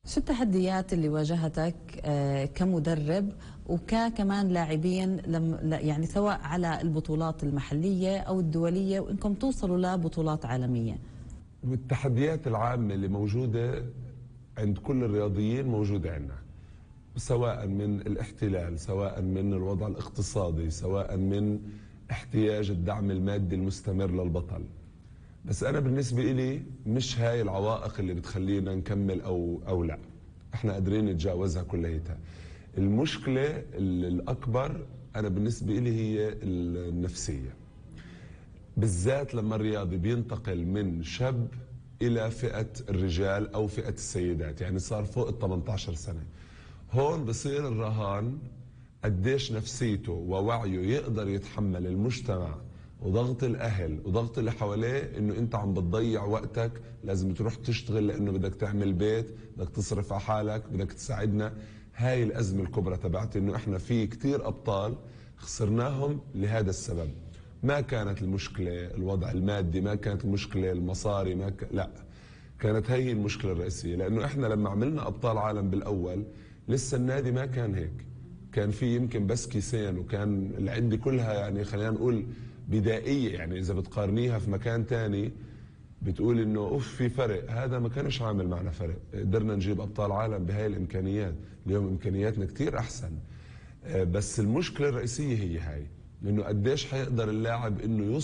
شو التحديات اللي واجهتك كمدرب وكمان لاعبين يعني سواء على البطولات المحلية أو الدولية وإنكم توصلوا لبطولات عالمية؟ التحديات العامة اللي موجودة عند كل الرياضيين موجودة عندنا، سواء من الاحتلال، سواء من الوضع الاقتصادي، سواء من احتياج الدعم المادي المستمر للبطل. بس أنا بالنسبة إلي مش هاي العوائق اللي بتخلينا نكمل أو لا، احنا قادرين نتجاوزها كليتها. المشكلة الأكبر أنا بالنسبة إلي هي النفسية، بالذات لما الرياضي بينتقل من شاب إلى فئة الرجال أو فئة السيدات، يعني صار فوق ال 18 سنة. هون بصير الرهان قديش نفسيته ووعيه يقدر يتحمل المجتمع وضغط الأهل وضغط اللي حواليه، إنه أنت عم بتضيع وقتك، لازم تروح تشتغل لأنه بدك تعمل بيت، بدك تصرف على حالك، بدك تساعدنا. هاي الأزمة الكبرى تبعت إنه إحنا في كتير أبطال خسرناهم لهذا السبب. ما كانت المشكلة الوضع المادي، ما كانت المشكلة المصاري، لا، كانت هي المشكلة الرئيسية. لأنه إحنا لما عملنا أبطال عالم بالأول لسه النادي ما كان هيك، كان في يمكن بس كيسين، وكان العدة كلها يعني خلينا نقول بدائية. يعني إذا بتقارنيها في مكان تاني بتقول إنه أوف في فرق، هذا ما كانش عامل معنا فرق. قدرنا نجيب أبطال عالم بهاي الإمكانيات، اليوم إمكانياتنا كتير أحسن. بس المشكلة الرئيسية هي هاي، إنه قديش حيقدر اللاعب إنه